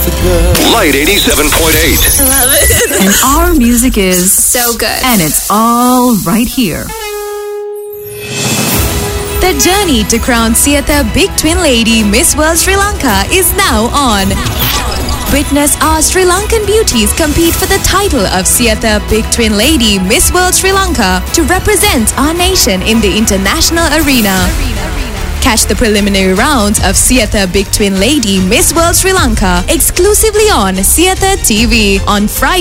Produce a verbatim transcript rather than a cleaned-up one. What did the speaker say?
Light eighty-seven point eight. Love it. And our music is so good. And it's all right here. The journey to crown Siatha Big Twin Lady Miss World Sri Lanka is now on. Witness our Sri Lankan beauties compete for the title of Siatha Big Twin Lady Miss World Sri Lanka to represent our nation in the international arena. Catch the preliminary rounds of Siatha Big Twin Lady Miss World Sri Lanka exclusively on Siatha T V on Friday.